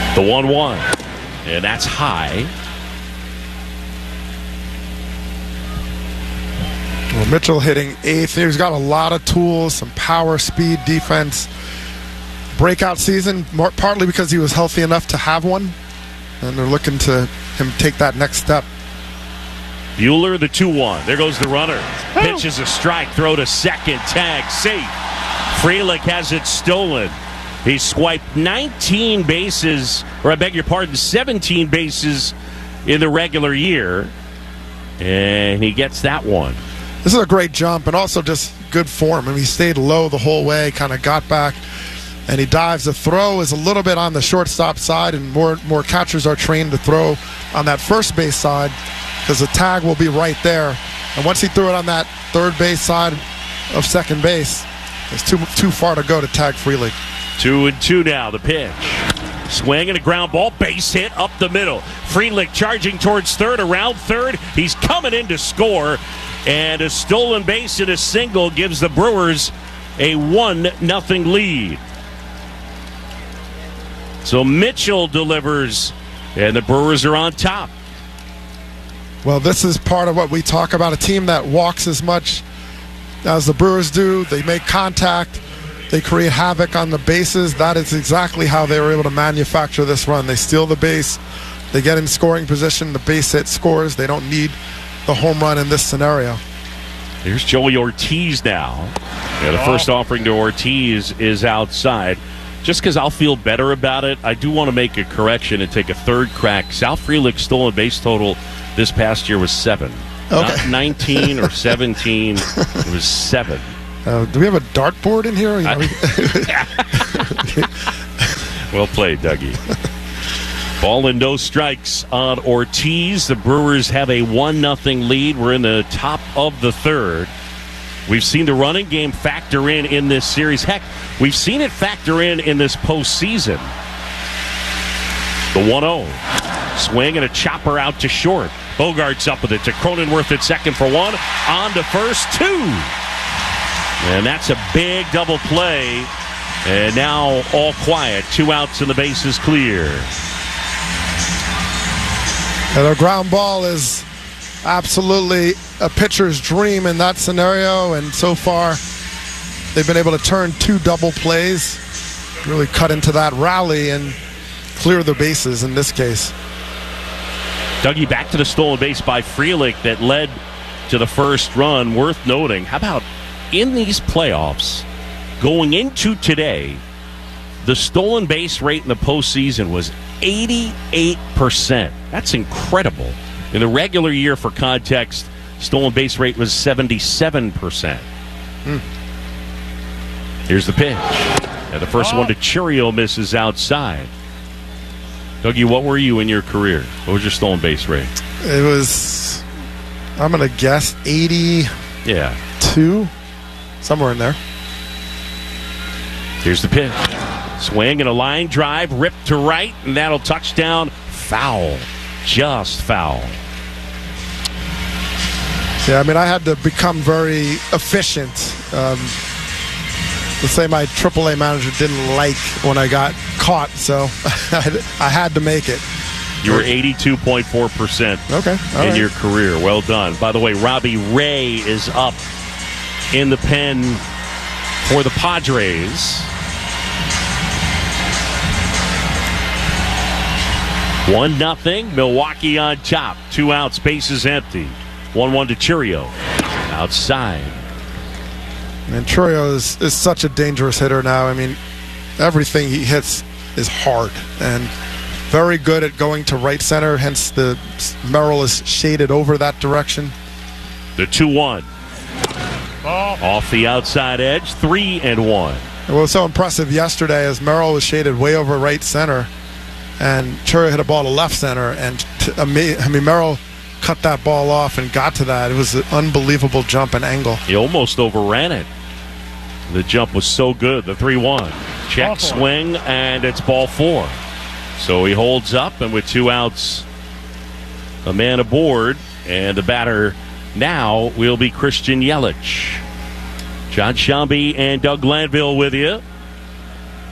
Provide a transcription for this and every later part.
The 1-1. And that's high. Well, Mitchell hitting 8th. He's got a lot of tools, some power, speed, defense. Breakout season, partly because he was healthy enough to have one. And they're looking to him take that next step. Bueller, the 2-1. There goes the runner. Pitch is a strike. Throw to second. Tag safe. Frelick has it stolen. He swiped 19 bases, or I beg your pardon, 17 bases in the regular year. And he gets that one. This is a great jump and also just good form. I mean, he stayed low the whole way, kind of got back, and he dives. The throw is a little bit on the shortstop side, and more catchers are trained to throw on that first base side because the tag will be right there. And once he threw it on that third base side of second base, it's too far to go to tag Frelick. 2-2 now. The pitch. Swing and a ground ball. Base hit up the middle. Frelick charging towards third. Around third. He's coming in to score. And a stolen base and a single gives the Brewers a 1-0 lead. So Mitchell delivers, and the Brewers are on top. Well, this is part of what we talk about, a team that walks as much as the Brewers do. They make contact. They create havoc on the bases. That is exactly how they were able to manufacture this run. They steal the base. They get in scoring position. The base hit scores. They don't need the home run in this scenario. Here's Joey Ortiz now. Yeah, the first offering to Ortiz is outside. Just because I'll feel better about it, I do want to make a correction and take a third crack. Sal Frelick's stolen base total this past year was 7. Okay. Not 19 or 17. It was 7. Do we have a dartboard in here? Well played, Dougie. Ball and no strikes on Ortiz. The Brewers have a 1-0 lead. We're in the top of the third. We've seen the running game factor in this series. Heck, we've seen it factor in this postseason. The 1-0. Swing and a chopper out to short. Bogart's up with it to Cronenworth at second for 1. On to first, 2. And that's a big double play. And now all quiet. 2 outs and the base is clear. And a ground ball is absolutely a pitcher's dream in that scenario. And so far, they've been able to turn 2 double plays, really cut into that rally and clear the bases in this case. Dougie, back to the stolen base by Frelick that led to the first run. Worth noting, how about in these playoffs, going into today, the stolen base rate in the postseason was 88%. That's incredible. In the regular year, for context, stolen base rate was 77%. Here's the pitch. And the first one to Churio misses outside. Dougie, what were you in your career? What was your stolen base rate? It was, I'm going to guess, 82, somewhere in there. Here's the pitch. Swing and a line drive, ripped to right, and that'll touchdown. Foul. Just foul. Yeah, I mean, I had to become very efficient. Let's say my AAA manager didn't like when I got caught, so I had to make it. You were 82.4% in your career. Well done. By the way, Robbie Ray is up in the pen for the Padres. 1-0, Milwaukee on top. 2 outs, bases empty. 1-1 to Churio. Outside. And Churio is such a dangerous hitter now. I mean, everything he hits is hard and very good at going to right center. Hence, the Merrill is shaded over that direction. The 2-1. Off the outside edge, 3-1. It was so impressive yesterday as Merrill was shaded way over right center, and Churio hit a ball to left center, and Merrill cut that ball off and got to that. It was an unbelievable jump and angle. He almost overran it. The jump was so good. The 3-1. Check, swing, and it's ball 4. So he holds up, and with 2 outs, a man aboard, and the batter now will be Christian Yelich. John Shambi and Doug Glanville with you.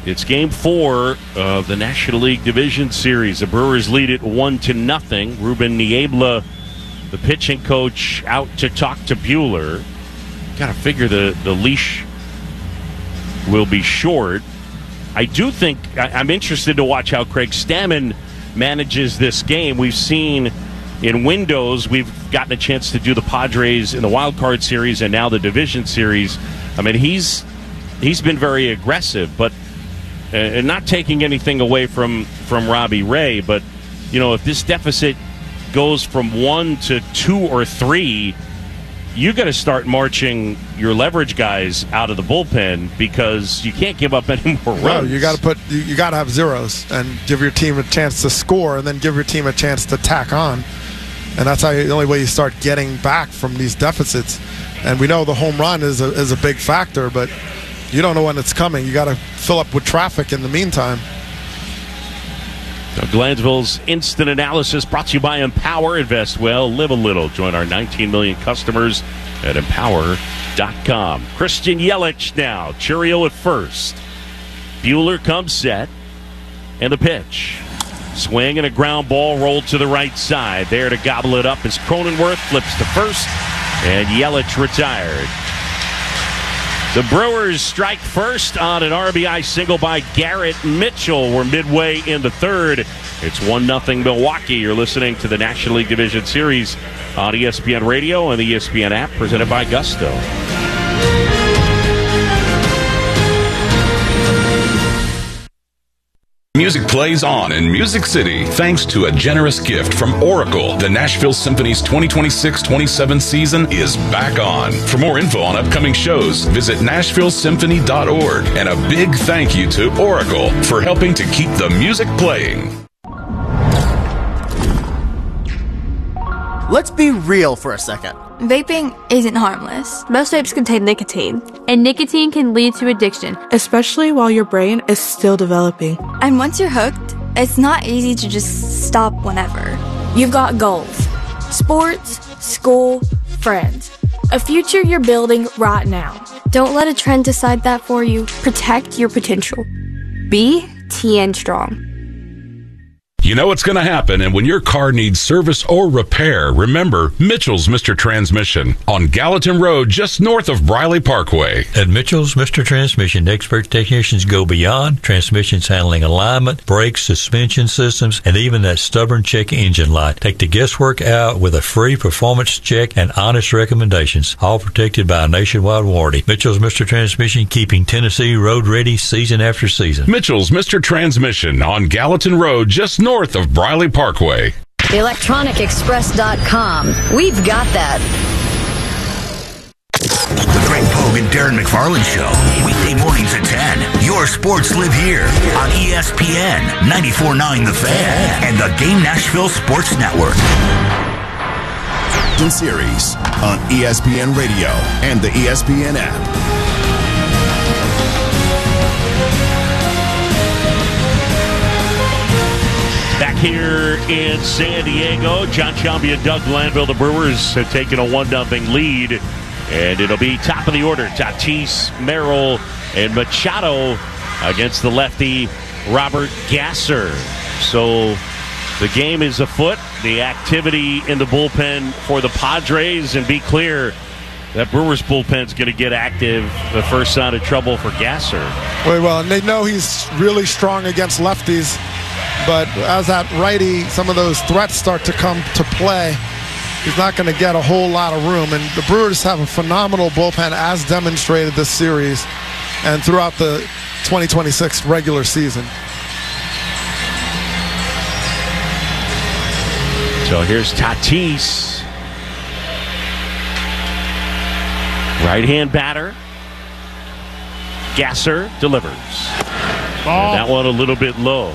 It's Game 4 of the National League Division Series. The Brewers lead it 1-0. Ruben Niebla, the pitching coach, out to talk to Buehler. Got to figure the leash will be short. I do think I'm interested to watch how Craig Stammen manages this game. We've seen in windows, we've gotten a chance to do the Padres in the Wild Card Series and now the Division Series. I mean, he's been very aggressive, but and not taking anything away from Robbie Ray, but if this deficit goes from 1 to 2 or 3, you got to start marching your leverage guys out of the bullpen because you can't give up any more runs. No, you got to have zeros and give your team a chance to score, and then give your team a chance to tack on. And that's the only way you start getting back from these deficits. And we know the home run is a big factor, but you don't know when it's coming. You got to fill up with traffic in the meantime. Glanville's Instant Analysis brought to you by Empower. Invest well, live a little. Join our 19 million customers at Empower.com. Christian Yelich now. Chourio at first. Buehler comes set. And the pitch. Swing and a ground ball rolled to the right side. There to gobble it up is Cronenworth. Flips to first. And Yelich retired. The Brewers strike first on an RBI single by Garrett Mitchell. We're midway in the third. It's 1-0 Milwaukee. You're listening to the National League Division Series on ESPN Radio and the ESPN app, presented by Gusto. Music plays on in Music City thanks to a generous gift from Oracle. The Nashville Symphony's 2026-27 season is back on. For more info on upcoming shows, visit NashvilleSymphony.org. And a big thank you to Oracle for helping to keep the music playing. Let's be real for a second. Vaping isn't harmless. Most vapes contain nicotine, and nicotine can lead to addiction, especially while your brain is still developing. And once you're hooked, it's not easy to just stop whenever. You've got goals: sports, school, friends. A future you're building right now. Don't let a trend decide that for you. Protect your potential. Be TN Strong. You know what's going to happen, and when your car needs service or repair, remember Mitchell's Mr. Transmission on Gallatin Road, just north of Briley Parkway. At Mitchell's Mr. Transmission, expert technicians go beyond transmissions handling alignment, brakes, suspension systems, and even that stubborn check engine light. Take the guesswork out with a free performance check and honest recommendations, all protected by a nationwide warranty. Mitchell's Mr. Transmission, keeping Tennessee road ready season after season. Mitchell's Mr. Transmission on Gallatin Road, just north of Briley Parkway. ElectronicExpress.com. We've got that. The Greg Pogue and Darren McFarland Show. Weekday mornings at 10. Your sports live here on ESPN 94.9 The Fan and the Game Nashville Sports Network. In series on ESPN Radio and the ESPN app. Back here in San Diego, John Sciambi and Doug Glanville, the Brewers have taken a 1-0 lead, and it'll be top of the order. Tatis, Merrill, and Machado against the lefty Robert Gasser. So the game is afoot. The activity in the bullpen for the Padres, and be clear, that Brewers bullpen's going to get active. The first sign of trouble for Gasser. Well, and they know he's really strong against lefties. But as that righty, some of those threats start to come to play, he's not going to get a whole lot of room. And the Brewers have a phenomenal bullpen, as demonstrated this series and throughout the 2026 regular season. So here's Tatis. Right-hand batter. Gasser delivers. That one a little bit low.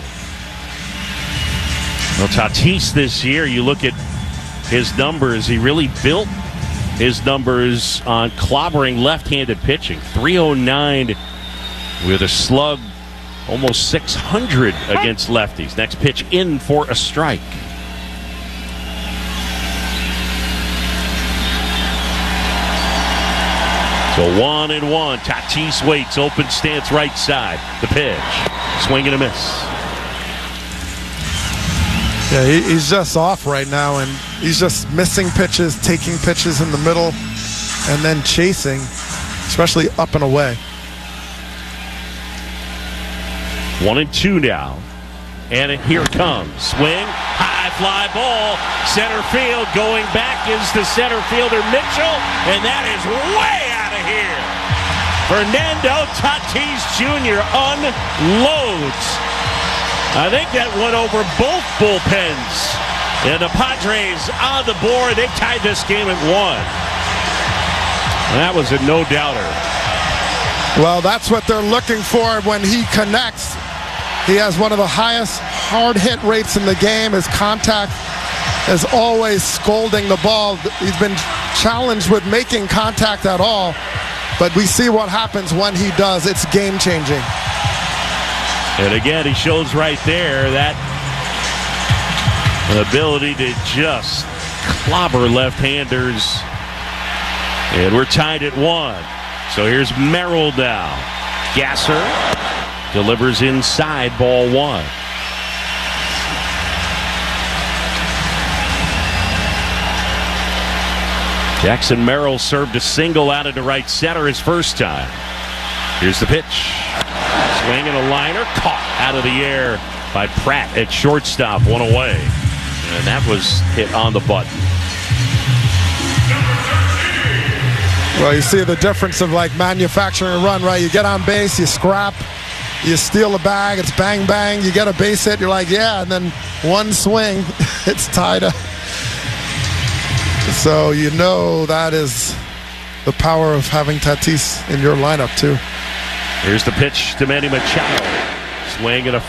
Well, Tatis this year, you look at his numbers, he really built his numbers on clobbering left-handed pitching. 309 with a slug, almost 600 against lefties. Next pitch in for a strike. So 1-1. Tatis waits. Open stance right side. The pitch. Swing and a miss. Yeah, he's just off right now, and he's just missing pitches, taking pitches in the middle, and then chasing, especially up and away. 1-2 now. And here it comes. Swing. High fly ball. Center field. Going back is the center fielder Mitchell. And that is way out of here. Fernando Tatis Jr. unloads. I think that went over both bullpens. And the Padres on the board. They tied this game at 1. And that was a no-doubter. Well, that's what they're looking for when he connects. He has one of the highest hard hit rates in the game. His contact is always scolding the ball. He's been challenged with making contact at all, but we see what happens when he does. It's game changing. And again, he shows right there that ability to just clobber left-handers. And we're tied at 1. So here's Merrill now. Gasser delivers inside, ball 1. Jackson Merrill served a single out into right center his first time. Here's the pitch. Swing and a liner. Caught out of the air by Pratt at shortstop. 1 away. And that was hit on the button. Well, you see the difference of like manufacturing a run, right? You get on base, you scrap, you steal a bag, it's bang, bang, you get a base hit, you're like, yeah, and then one swing, it's tied up. So you know that is the power of having Tatis in your lineup, too. Here's the pitch to Manny Machado. Swing and a